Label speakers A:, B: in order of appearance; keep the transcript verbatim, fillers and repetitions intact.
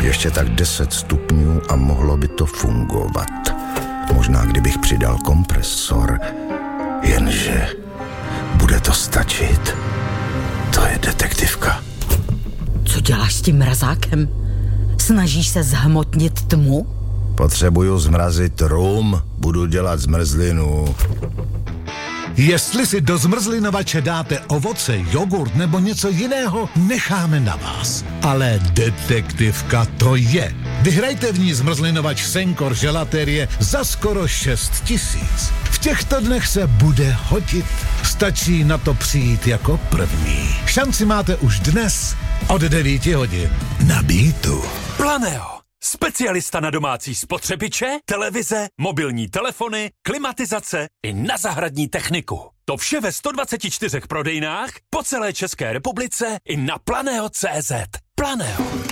A: Ještě tak deset stupňů a mohlo by to fungovat. Možná kdybych přidal kompresor, jenže bude to stačit. To je detektivka.
B: Co děláš s tím mrazákem? Snažíš se zhmotnit tmu?
A: Potřebuju zmrazit rum, budu dělat zmrzlinu.
C: Jestli si do zmrzlinovače dáte ovoce, jogurt nebo něco jiného, necháme na vás. Ale detektivka to je. Vyhrajte v ní zmrzlinovač Senkor želatérie za skoro šest tisíc. V těchto dnech se bude hodit. Stačí na to přijít jako první. Šanci máte už dnes od devíti hodin. Na Beatu.
D: Planeo. Specialista na domácí spotřebiče, televize, mobilní telefony, klimatizace i na zahradní techniku. To vše ve sto dvaceti čtyřech prodejnách po celé České republice i na planeo tečka cé zet. Planeo.